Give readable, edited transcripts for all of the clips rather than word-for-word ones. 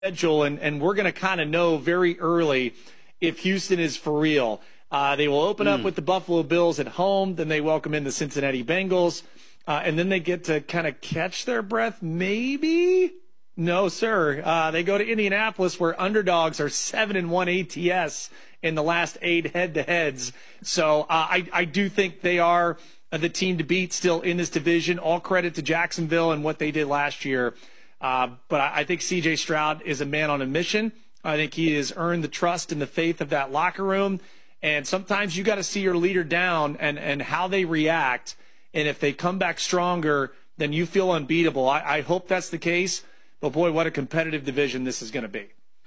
schedule, and we're going to kind of know very early if Houston is for real. They will open up with the Buffalo Bills at home, then they welcome in the Cincinnati Bengals, and then they get to kind of catch their breath, maybe? No, sir. They go to Indianapolis, where underdogs are 7-1 ATS in the last 8 head-to-heads. So I do think they are the team to beat still in this division. All credit to Jacksonville and what they did last year. But I think C.J. Stroud is a man on a mission. I think he has earned the trust and the faith of that locker room. And sometimes you got to see your leader down and how they react. And if they come back stronger, then you feel unbeatable. I hope that's the case. But, boy, what a competitive division this is going to be.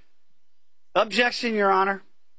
Objection, Your Honor.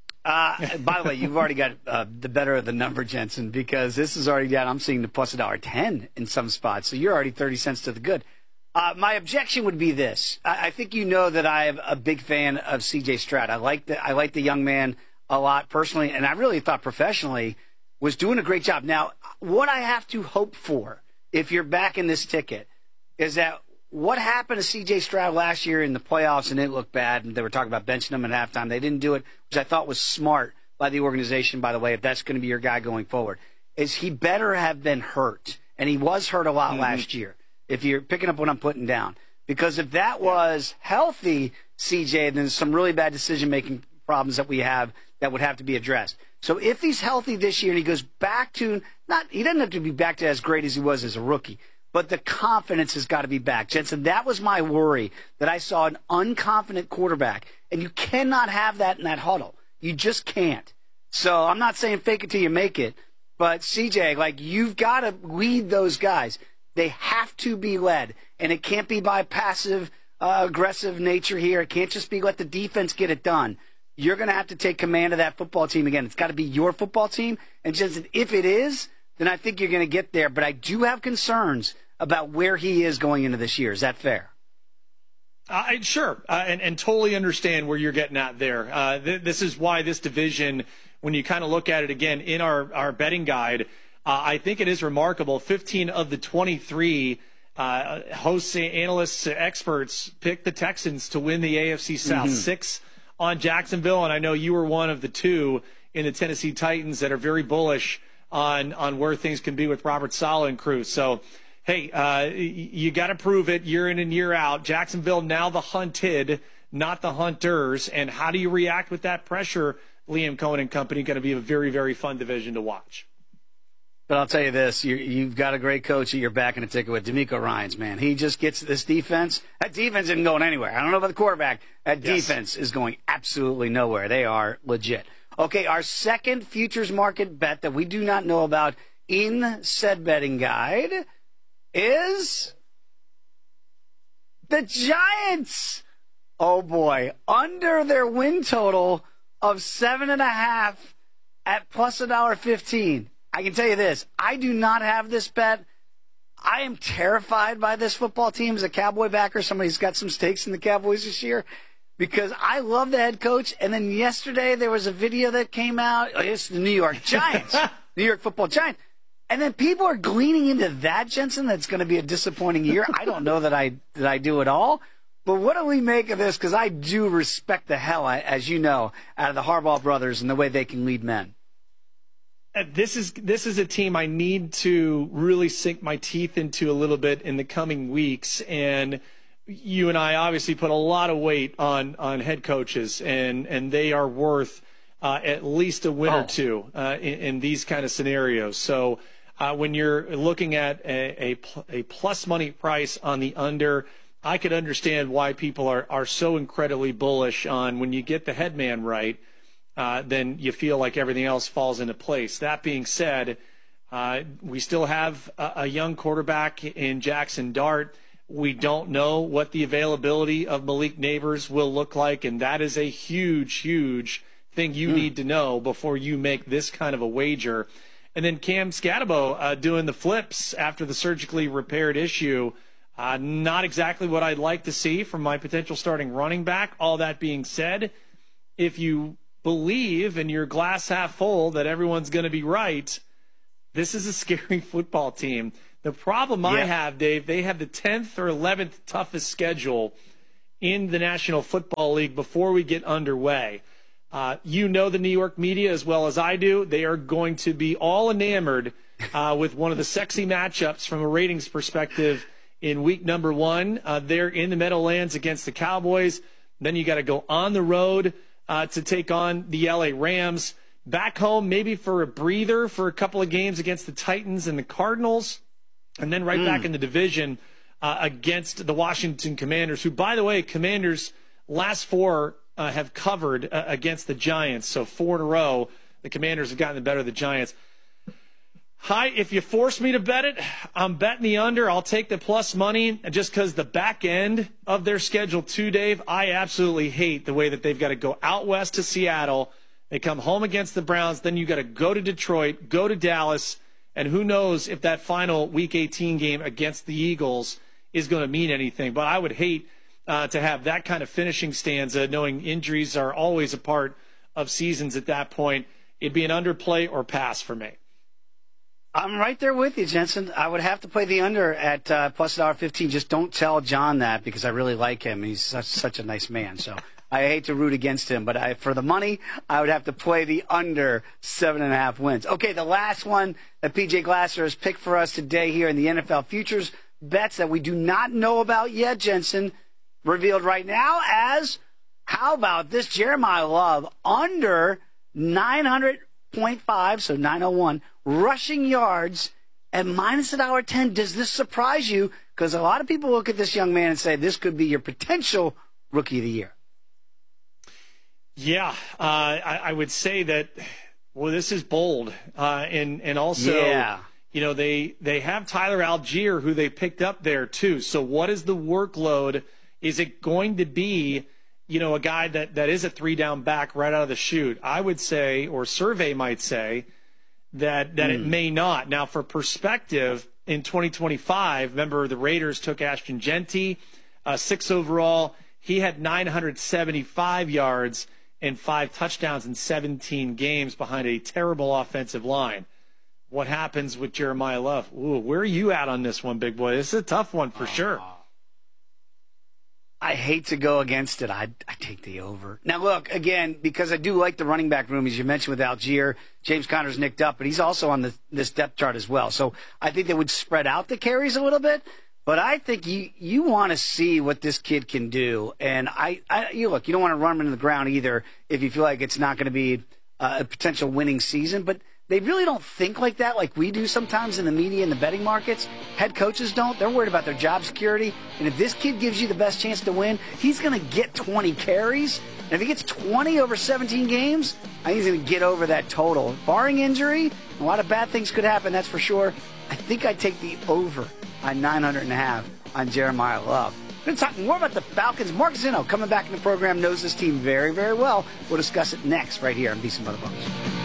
By the way, you've already got the better of the number, Jensen, because this is already down. I'm seeing the plus $1.10 in some spots. So you're already 30 cents to the good. My objection would be this. I think you know that I am a big fan of C.J. Stroud. I like the young man a lot personally, and I really thought professionally was doing a great job. Now, what I have to hope for, if you're backing this ticket, is that what happened to C.J. Stroud last year in the playoffs, and it looked bad, and they were talking about benching him at halftime. They didn't do it, which I thought was smart by the organization, by the way, if that's going to be your guy going forward, is he better have been hurt. And he was hurt a lot last year, if you're picking up what I'm putting down. Because if that was healthy, CJ, then there's some really bad decision-making problems that we have that would have to be addressed. So if he's healthy this year and he goes back to, he doesn't have to be back to as great as he was as a rookie, but the confidence has got to be back. Jensen, that was my worry, that I saw an unconfident quarterback, and you cannot have that in that huddle. You just can't. So I'm not saying fake it till you make it, but CJ, like, you've got to lead those guys. They have to be led, and it can't be by passive, aggressive nature here. It can't just be let the defense get it done. You're going to have to take command of that football team again. It's got to be your football team. And Jensen, if it is, then I think you're going to get there. But I do have concerns about where he is going into this year. Is that fair? Sure, and totally understand where you're getting at there. This is why this division, when you kind of look at it again in our betting guide, I think it is remarkable. 15 of the 23 hosts, analysts, experts picked the Texans to win the AFC South. 6 on Jacksonville, and I know you were one of the 2 in the Tennessee Titans that are very bullish on where things can be with Robert Saleh and crew. So, hey, you got to prove it year in and year out. Jacksonville now the hunted, not the hunters. And how do you react with that pressure? Liam Cohen and company going to be a very, very fun division to watch. But I'll tell you this, you've got a great coach that you're backing a ticket with, DeMeco Ryans, man. He just gets this defense. That defense isn't going anywhere. I don't know about the quarterback. That defense is going absolutely nowhere. They are legit. Okay, our second futures market bet that we do not know about in said betting guide is the Giants. Oh, boy. Under their win total of 7.5 at plus $1.15. I can tell you this, I do not have this bet. I am terrified by this football team as a Cowboy backer. Somebody's got some stakes in the Cowboys this year because I love the head coach. And then yesterday there was a video that came out. It's the New York Giants, New York Football Giants. And then people are gleaning into that, Jensen, that's going to be a disappointing year. I don't know that I do at all. But what do we make of this? Because I do respect the hell, as you know, out of the Harbaugh brothers and the way they can lead men. This is a team I need to really sink my teeth into a little bit in the coming weeks. And you and I obviously put a lot of weight on head coaches, and they are worth at least a win or two in these kind of scenarios. So when you're looking at a plus money price on the under, I could understand why people are so incredibly bullish on when you get the head man right. Then you feel like everything else falls into place. That being said, we still have a young quarterback in Jackson Dart. We don't know what the availability of Malik Neighbors will look like, and that is a huge, huge thing you need to know before you make this kind of a wager. And then Cam Scatabo doing the flips after the surgically repaired issue. Not exactly what I'd like to see from my potential starting running back. All that being said, if you believe in your glass half full that everyone's going to be right, this is a scary football team. The problem I have, Dave, they have the 10th or 11th toughest schedule in the National Football League before we get underway. You know the New York media as well as I do. They are going to be all enamored with one of the sexy matchups from a ratings perspective in week number 1. They're in the Meadowlands against the Cowboys. Then you got to go on the road to take on the LA Rams. Back home, maybe for a breather for a couple of games against the Titans and the Cardinals. And then right back in the division against the Washington Commanders, who, by the way, Commanders last 4 have covered against the Giants. So 4 in a row, the Commanders have gotten the better of the Giants. If you force me to bet it, I'm betting the under. I'll take the plus money just because the back end of their schedule too, Dave. I absolutely hate the way that they've got to go out west to Seattle. They come home against the Browns. Then you got to go to Detroit, go to Dallas. And who knows if that final Week 18 game against the Eagles is going to mean anything. But I would hate to have that kind of finishing stanza, knowing injuries are always a part of seasons at that point. It'd be an underplay or pass for me. I'm right there with you, Jensen. I would have to play the under at plus $1.15. Just don't tell John that because I really like him. He's such a nice man. So I hate to root against him. But for the money, I would have to play the under 7.5 wins. Okay, the last one that PJ Glasser has picked for us today here in the NFL Futures bets that we do not know about yet, Jensen, revealed right now as, how about this Jeremiah Love under 900.5, so 901, rushing yards at minus $1.10. Does this surprise you? Because a lot of people look at this young man and say this could be your potential rookie of the year. Yeah, I would say that, well, this is bold. And also, you know, they have Tyler Algier, who they picked up there too. So what is the workload? Is it going to be, you know, a guy that is a 3-down back right out of the chute? I would say, or survey might say, that it may not. Now, for perspective, in 2025, remember the Raiders took Ashton Genty, 6 overall. He had 975 yards and 5 touchdowns in 17 games behind a terrible offensive line. What happens with Jeremiah Love? Ooh, where are you at on this one, big boy? This is a tough one for sure. I hate to go against it. I take the over. Now, look, again, because I do like the running back room, as you mentioned with Algier. James Conner's nicked up, but he's also on this depth chart as well. So I think they would spread out the carries a little bit. But I think you want to see what this kid can do. And you don't want to run him into the ground either if you feel like it's not going to be a potential winning season. But they really don't think like that like we do sometimes in the media and the betting markets. Head coaches don't. They're worried about their job security. And if this kid gives you the best chance to win, he's going to get 20 carries. And if he gets 20 over 17 games, I think he's going to get over that total. Barring injury, a lot of bad things could happen, that's for sure. I think I'd take the over on 900.5 on Jeremiah Love. We're going to talk more about the Falcons. Mark Zinno, coming back in the program, knows this team very, very well. We'll discuss it next right here on Beast and Motherbones.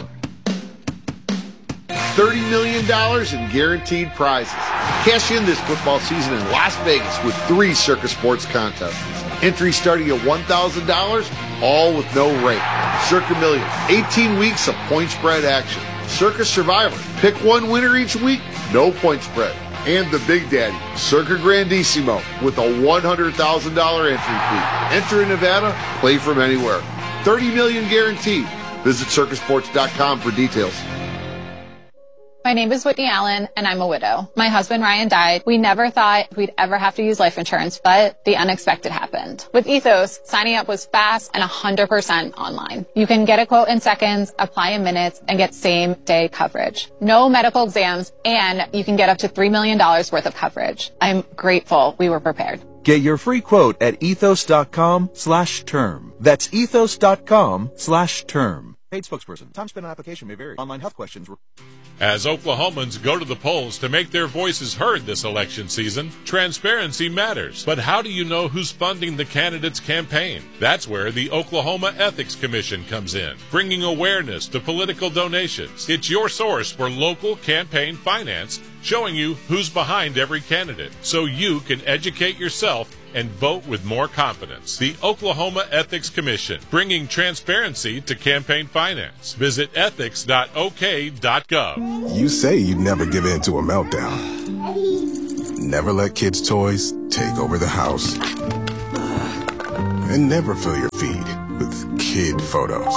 $30 million in guaranteed prizes. Cash in this football season in Las Vegas with 3 Circus Sports contests. Entry starting at $1,000, all with no rate. Circa Million, 18 weeks of point spread action. Circus Survivor, pick one winner each week, no point spread. And the Big Daddy, Circa Grandissimo, with a $100,000 entry fee. Enter in Nevada, play from anywhere. $30 million guaranteed. Visit circusports.com for details. My name is Whitney Allen, and I'm a widow. My husband, Ryan, died. We never thought we'd ever have to use life insurance, but the unexpected happened. With Ethos, signing up was fast and 100% online. You can get a quote in seconds, apply in minutes, and get same-day coverage. No medical exams, and you can get up to $3 million worth of coverage. I'm grateful we were prepared. Get your free quote at ethos.com/term. That's ethos.com/term. Paid spokesperson. Time spent on application may vary. Online health questions. As Oklahomans go to the polls to make their voices heard this election season, transparency matters. But how do you know who's funding the candidate's campaign? That's where the Oklahoma Ethics Commission comes in, bringing awareness to political donations. It's your source for local campaign finance, showing you who's behind every candidate, so you can educate yourself and vote with more confidence. The Oklahoma Ethics Commission, bringing transparency to campaign finance. Visit ethics.ok.gov. You say you'd never give in to a meltdown. Never let kids' toys take over the house. and never fill your feed with kid photos.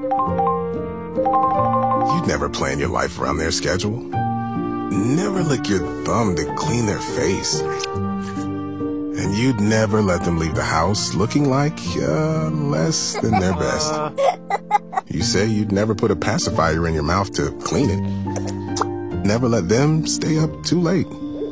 You'd never plan your life around their schedule. Never lick your thumb to clean their face. And you'd never let them leave the house looking like less than their best. You say you'd never put a pacifier in your mouth to clean it. Never let them stay up too late.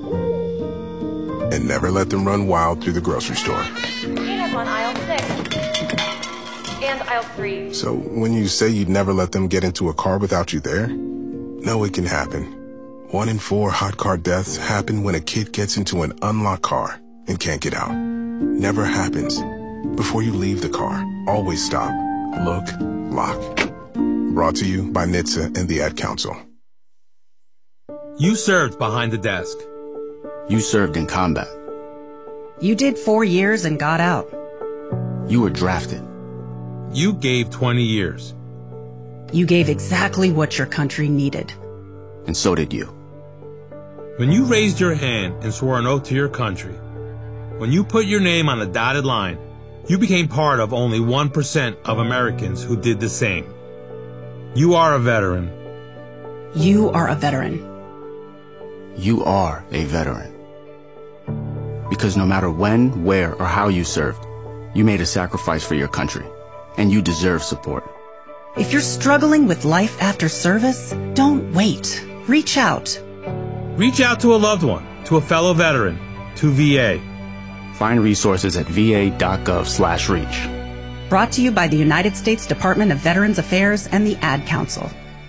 And never let them run wild through the grocery store. Peanuts on aisle 6 and aisle 3. So when you say you'd never let them get into a car without you there, know it can happen. 1 in 4 hot car deaths happen when a kid gets into an unlocked car and can't get out. Never happens. Before you leave the car, always stop, look, lock. Brought to you by NHTSA and the Ad Council. You served behind the desk. You served in combat. You did 4 years and got out. You were drafted. You gave 20 years. You gave exactly what your country needed. And so did you. When you raised your hand and swore an oath to your country, when you put your name on a dotted line, you became part of only 1% of Americans who did the same. You are a veteran. You are a veteran. You are a veteran. Because no matter when, where, or how you served, you made a sacrifice for your country, and you deserve support. If you're struggling with life after service, don't wait. Reach out. Reach out to a loved one, to a fellow veteran, to VA. Find resources at va.gov/reach. Brought to you by the United States Department of Veterans Affairs and the Ad Council.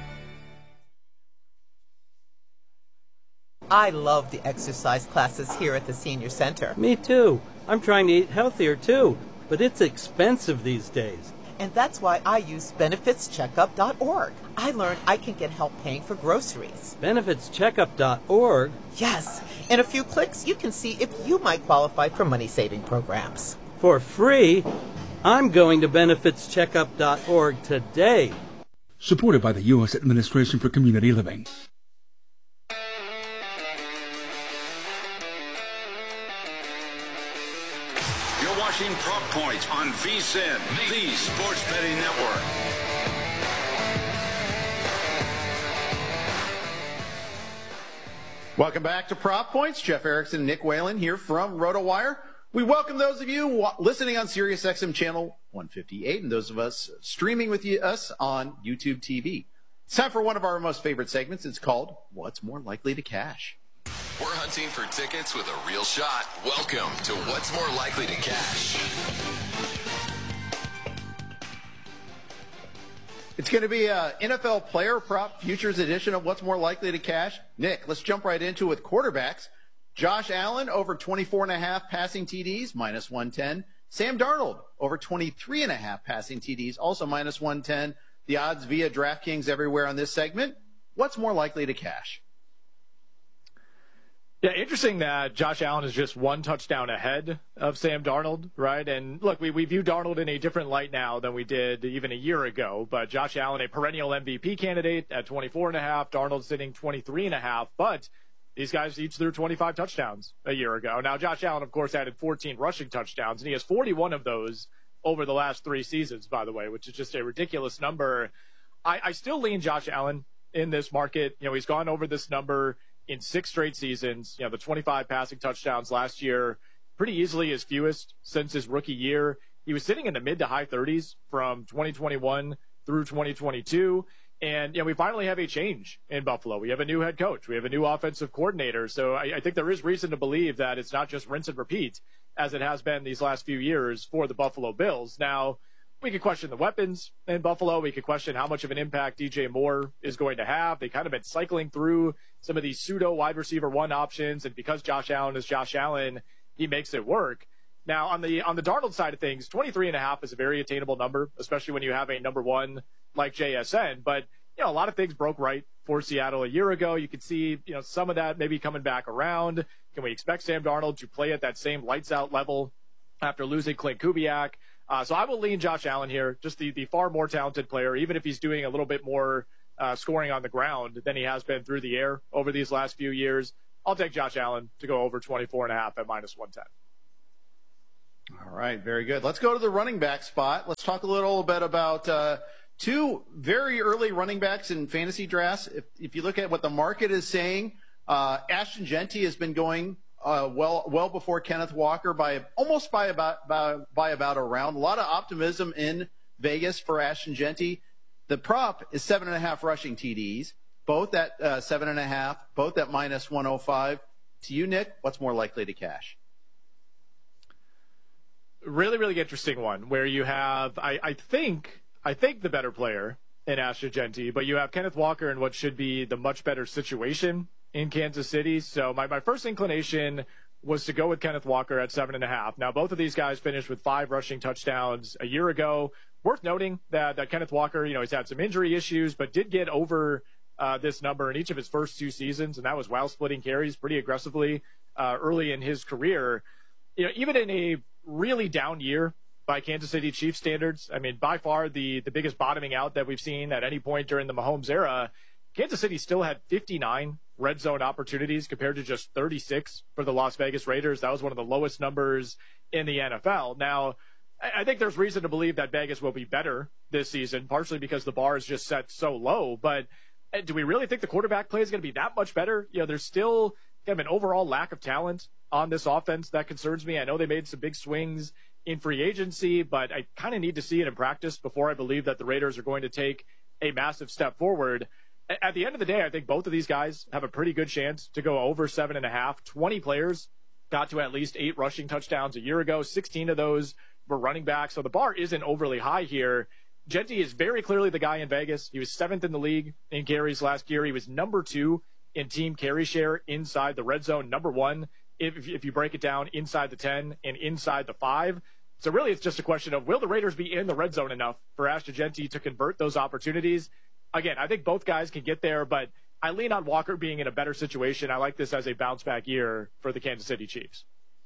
I love the exercise classes here at the Senior Center. Me too. I'm trying to eat healthier too, but it's expensive these days. And that's why I use benefitscheckup.org. I learned I can get help paying for groceries. Benefitscheckup.org? Yes. In a few clicks, you can see if you might qualify for money-saving programs. For free? I'm going to benefitscheckup.org today. Supported by the U.S. Administration for Community Living. Prop Points on VSiN, the Sports Betting Network. Welcome back to Prop Points. Jeff Erickson, Nick Whalen here from RotoWire. We welcome those of you listening on SiriusXM channel 158 and those of us streaming with us on YouTube TV. It's time for one of our most favorite segments. It's called What's More Likely to Cash. We're hunting for tickets with a real shot. Welcome to What's More Likely to Cash. It's going to be an NFL player prop futures edition of What's More Likely to Cash. Nick, let's jump right into it with quarterbacks. Josh Allen over 24.5 passing TDs, minus 110. Sam Darnold over 23.5 passing TDs, also minus 110. The odds via DraftKings everywhere on this segment. What's more likely to cash? Yeah, interesting that Josh Allen is just 1 touchdown ahead of Sam Darnold, right? And look, we view Darnold in a different light now than we did even a year ago. But Josh Allen, a perennial MVP candidate at 24.5, Darnold sitting 23.5. But these guys each threw 25 touchdowns a year ago. Now, Josh Allen, of course, added 14 rushing touchdowns, and he has 41 of those over the last 3 seasons, by the way, which is just a ridiculous number. I still lean Josh Allen in this market. You know, he's gone over this number in 6 straight seasons. You know, the 25 passing touchdowns last year, pretty easily his fewest since his rookie year. He was sitting in the mid to high 30s from 2021 through 2022. And, you know, we finally have a change in Buffalo. We have a new head coach. We have a new offensive coordinator. So I think there is reason to believe that it's not just rinse and repeat as it has been these last few years for the Buffalo Bills. Now, we could question the weapons in Buffalo. We could question how much of an impact DJ Moore is going to have. They kind of been cycling through some of these pseudo wide receiver 1 options, and because Josh Allen is Josh Allen, he makes it work. Now, on the Darnold side of things, 23.5 is a very attainable number, especially when you have a number 1 like JSN. But, you know, a lot of things broke right for Seattle a year ago. You could see, you know, some of that maybe coming back around. Can we expect Sam Darnold to play at that same lights out level after losing Clint Kubiak? So I will lean Josh Allen here, just the far more talented player, even if he's doing a little bit more scoring on the ground than he has been through the air over these last few years. I'll take Josh Allen to go over 24.5 at minus 110. All right, very good. Let's go to the running back spot. Let's talk a little bit about two very early running backs in fantasy drafts. If you look at what the market is saying, Ashton Jeanty has been going well before Kenneth Walker by about a round. A lot of optimism in Vegas for Ashton Jeanty. The prop is 7.5 rushing TDs, both at 7.5, both at minus 105. To you, Nick, what's more likely to cash? Really, really interesting one where you have, I think the better player in Ashton Jeanty, but you have Kenneth Walker in what should be the much better situation in Kansas City. So my first inclination was to go with Kenneth Walker at 7.5. Now, both of these guys finished with 5 rushing touchdowns a year ago. Worth noting that Kenneth Walker, he's had some injury issues, but did get over this number in each of his first 2 seasons, and that was while splitting carries pretty aggressively early in his career. Even in a really down year by Kansas City Chiefs standards, I mean, by far the biggest bottoming out that we've seen at any point during the Mahomes era, Kansas City still had 59 red zone opportunities compared to just 36 for the Las Vegas Raiders. That was one of the lowest numbers in the NFL. Now, I think there's reason to believe that Vegas will be better this season, partially because the bar is just set so low. But do we really think the quarterback play is going to be that much better? There's still kind of an overall lack of talent on this offense that concerns me. I know they made some big swings in free agency, but I kind of need to see it in practice before I believe that the Raiders are going to take a massive step forward. At the end of the day, I think both of these guys have a pretty good chance to go over 7.5. 20 players got to at least 8 rushing touchdowns a year ago. 16 of those were running backs, so the bar isn't overly high here. Jeanty is very clearly the guy in Vegas. He was 7th in the league in carries last year. He was number 2 in team carry share inside the red zone, number 1 if you break it down inside the 10 and inside the 5. So really it's just a question of, will the Raiders be in the red zone enough for Ashton Jeanty to convert those opportunities? Again, I think both guys can get there, but I lean on Walker being in a better situation. I like this as a bounce-back year for the Kansas City Chiefs.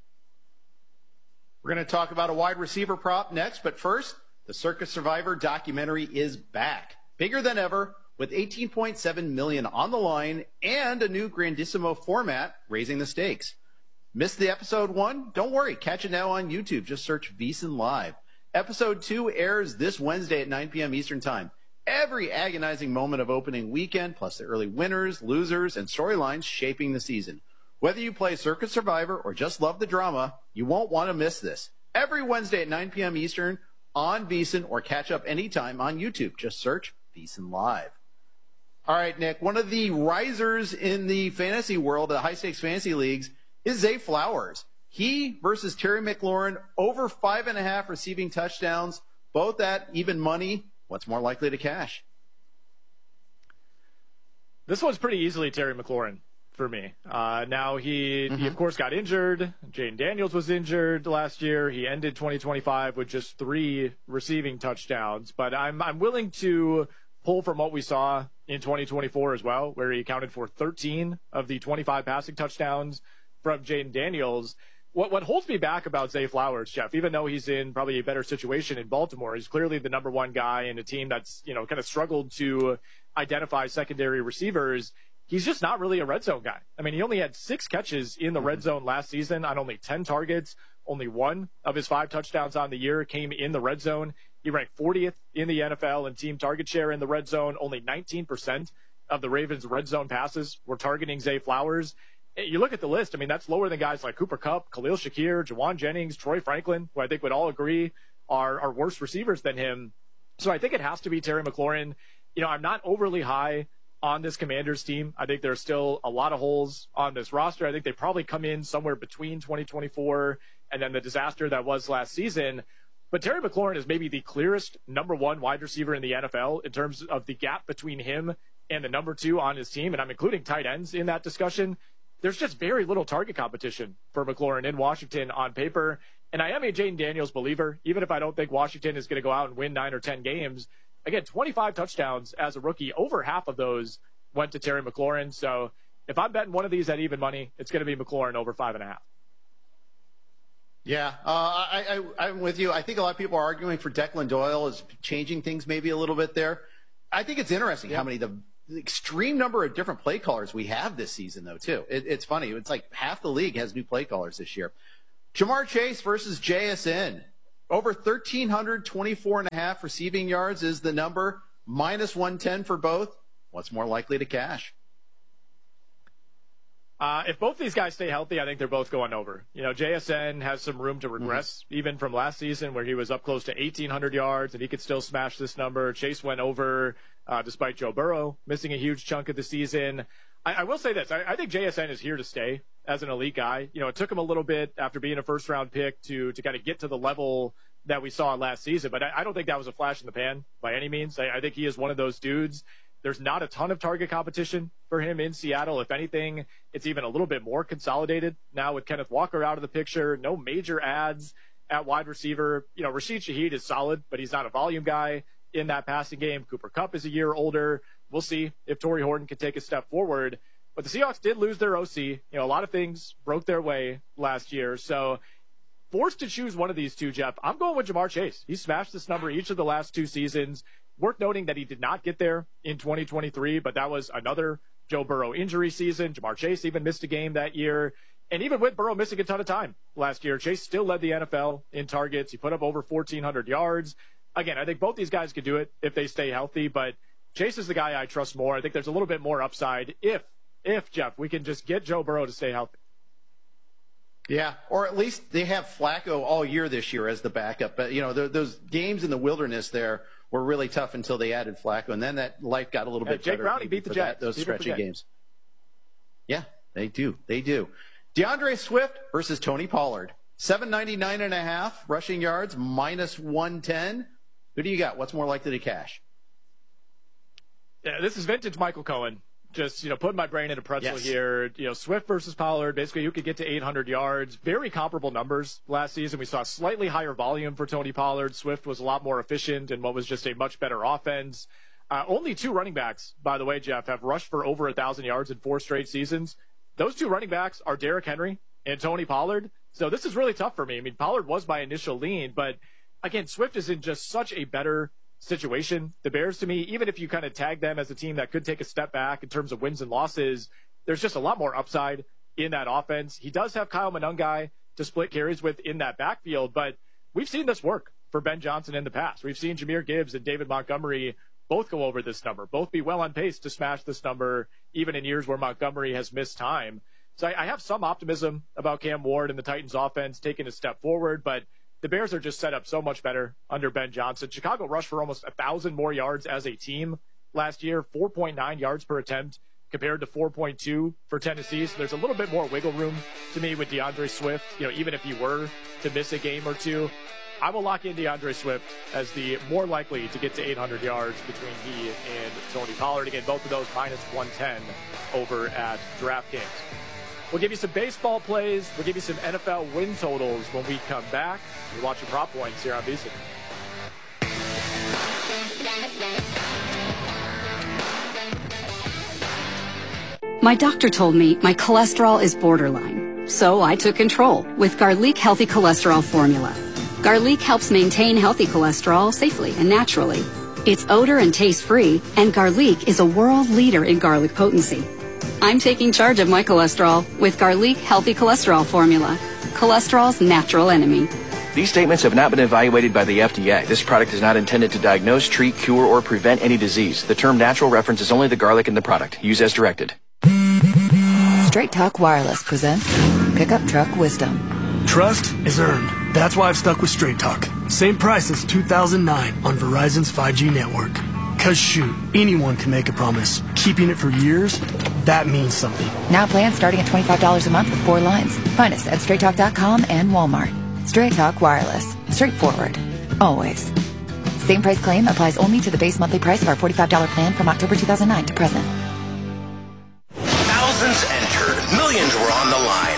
We're going to talk about a wide receiver prop next, but first, the Circus Survivor documentary is back. Bigger than ever, with $18.7 million on the line and a new Grandissimo format, raising the stakes. Missed the episode 1? Don't worry, catch it now on YouTube. Just search VSiN Live. Episode 2 airs this Wednesday at 9 p.m. Eastern Time. Every agonizing moment of opening weekend, plus the early winners, losers, and storylines shaping the season. Whether you play Circus Survivor or just love the drama, you won't want to miss this. Every Wednesday at 9 p.m. Eastern on VSiN, or catch up anytime on YouTube. Just search VSiN Live. All right, Nick, one of the risers in the fantasy world, the high-stakes fantasy leagues, is Zay Flowers. He versus Terry McLaurin, over 5.5 receiving touchdowns, both at even money. What's more likely to cash? This one's pretty easily Terry McLaurin for me. Now he of course got injured. Jaden Daniels was injured last year. He ended 2025 with just 3 receiving touchdowns, but I'm willing to pull from what we saw in 2024 as well, where he accounted for 13 of the 25 passing touchdowns from Jaden Daniels. What holds me back about Zay Flowers, Jeff, even though he's in probably a better situation in Baltimore, he's clearly the number 1 guy in a team that's, kind of struggled to identify secondary receivers. He's just not really a red zone guy. I mean, he only had 6 catches in the red zone last season on only 10 targets. Only 1 of his 5 touchdowns on the year came in the red zone. He ranked 40th in the NFL in team target share in the red zone. Only 19% of the Ravens' red zone passes were targeting Zay Flowers. You look at the list, I mean, that's lower than guys like Cooper Kupp, Khalil Shakir, Jawan Jennings, Troy Franklin, who I think would all agree are worse receivers than him. So I think it has to be Terry McLaurin. I'm not overly high on this Commanders team. I think there's still a lot of holes on this roster. I think they probably come in somewhere between 2024 and then the disaster that was last season. But Terry McLaurin is maybe the clearest number 1 wide receiver in the NFL in terms of the gap between him and the number 2 on his team. And I'm including tight ends in that discussion. There's just very little target competition for McLaurin in Washington on paper. And I am a Jaden Daniels believer, even if I don't think Washington is going to go out and win 9 or 10 games. Again, 25 touchdowns as a rookie, over half of those went to Terry McLaurin. So if I'm betting one of these at even money, it's going to be McLaurin over 5.5. Yeah, I'm with you. I think a lot of people are arguing for Declan Doyle is changing things maybe a little bit there. I think it's interesting how many the extreme number of different play callers we have this season, though, too. It's funny. It's like half the league has new play callers this year. Jamar Chase versus JSN. Over 1,324.5 receiving yards is the number. Minus 110 for both. What's more likely to cash? If both these guys stay healthy, I think they're both going over. You know, JSN has some room to regress, even from last season where he was up close to 1,800 yards and he could still smash this number. Chase went over despite Joe Burrow missing a huge chunk of the season. I will say this. I think JSN is here to stay as an elite guy. You know, it took him a little bit after being a first-round pick to kind of get to the level that we saw last season, but I don't think that was a flash in the pan by any means. I think he is one of those dudes. There's not a ton of target competition for him in Seattle. If anything, it's even a little bit more consolidated now with Kenneth Walker out of the picture. No major ads at wide receiver. You know, Rashid Shaheed is solid, but he's not a volume guy in that passing game. Cooper Kupp is a year older. We'll see if Torrey Horton can take a step forward. But the Seahawks did lose their OC. You know, a lot of things broke their way last year. So forced to choose one of these two, Jeff, I'm going with Jamar Chase. He smashed this number each of the last 2 seasons. Worth noting that he did not get there in 2023, but that was another Joe Burrow injury season. Jamar Chase even missed a game that year. And even with Burrow missing a ton of time last year, Chase still led the NFL in targets. He put up over 1,400 yards. Again, I think both these guys could do it if they stay healthy, but Chase is the guy I trust more. I think there's a little bit more upside if Jeff, we can just get Joe Burrow to stay healthy. Yeah, or at least they have Flacco all year this year as the backup. But, you know, those games in the wilderness there were really tough until they added Flacco, and then that life got a little bit Jake better. Browning beat the Jets. Those stretchy games. Yeah, they do. They do. DeAndre Swift versus Tony Pollard. 799.5 rushing yards, minus 110. Who do you got? What's more likely to cash? Yeah, this is vintage Michael Cohen. Just, you know, putting my brain in a pretzel here. You know, Swift versus Pollard, basically who could get to 800 yards. Very comparable numbers last season. We saw slightly higher volume for Tony Pollard. Swift was a lot more efficient in what was just a much better offense. Only 2 running backs, by the way, Jeff, have rushed for over 1,000 yards in 4 straight seasons. Those 2 running backs are Derrick Henry and Tony Pollard. So this is really tough for me. I mean, Pollard was my initial lean, but again, Swift is in just such a better situation. The Bears, to me, even if you kind of tag them as a team that could take a step back in terms of wins and losses, there's just a lot more upside in that offense. He does have Kyle Monangai to split carries with in that backfield, but we've seen this work for Ben Johnson in the past. We've seen Jahmyr Gibbs and David Montgomery both go over this number, both be well on pace to smash this number, even in years where Montgomery has missed time. So I have some optimism about Cam Ward and the Titans offense taking a step forward, but the Bears are just set up so much better under Ben Johnson. Chicago rushed for almost 1,000 more yards as a team last year, 4.9 yards per attempt compared to 4.2 for Tennessee. So there's a little bit more wiggle room to me with DeAndre Swift. You know, even if he were to miss a game or two, I will lock in DeAndre Swift as the more likely to get to 800 yards between he and Tony Pollard. Again, both of those minus 110 over at DraftKings. We'll give you some baseball plays. We'll give you some NFL win totals when we come back. You're watching Prop Points here on VSiN. My doctor told me my cholesterol is borderline, so I took control with Garlic Healthy Cholesterol Formula. Garlic helps maintain healthy cholesterol safely and naturally. It's odor and taste-free, and Garlic is a world leader in garlic potency. I'm taking charge of my cholesterol with Garlic Healthy Cholesterol Formula, cholesterol's natural enemy. These statements have not been evaluated by the FDA. This product is not intended to diagnose, treat, cure, or prevent any disease. The term natural references only the garlic in the product. Use as directed. Straight Talk Wireless presents Pickup Truck Wisdom. Trust is earned. That's why I've stuck with Straight Talk. Same price as 2009 on Verizon's 5G network. Cause shoot, anyone can make a promise. Keeping it for years, that means something. Now plans starting at $25 a month with 4 lines. Find us at StraightTalk.com and Walmart. Straight Talk Wireless. Straightforward. Always. Same price claim applies only to the base monthly price of our $45 plan from October 2009 to present. Thousands entered. Millions were on the line.